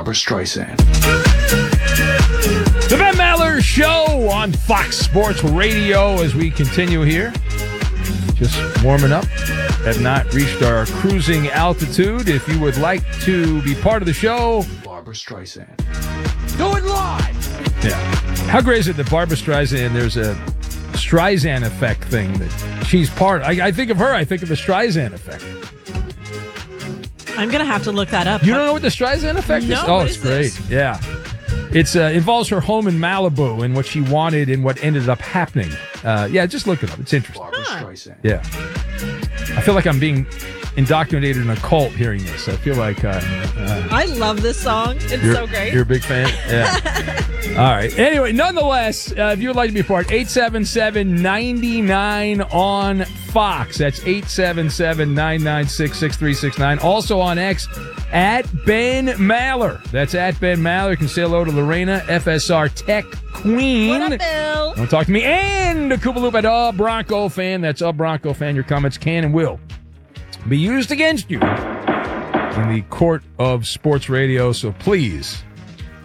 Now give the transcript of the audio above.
Barbra Streisand. The Ben Maller Show on Fox Sports Radio as we continue here. Just warming up. Have not reached our cruising altitude. If you would like to be part of the show, Barbra Streisand. Do it live! Yeah. How great is it that Barbra Streisand, there's a Streisand effect thing that she's part of. I think of her, I think of the Streisand effect. I'm going to have to look that up. You don't know what the Streisand effect is? No, Oh, what it's is great. this? Yeah. It involves her home in Malibu and what she wanted and what ended up happening. Just look it up. It's interesting. Barbra Streisand. Yeah. I feel like I'm being indoctrinated in a cult hearing this. I feel like... I love this song. It's so great. You're a big fan? Yeah. All right. Anyway, nonetheless, if you would like to be a part, 877-99 on Fox. That's 877-996-6369. Also on X, at Ben Maller. That's at Ben Maller. You can say hello to Lorena, FSR Tech Queen. What up, Bill? Don't talk to me. And a Koopa Loop at a Bronco fan. That's a Bronco fan. Your comments can and will be used against you in the court of sports radio. So please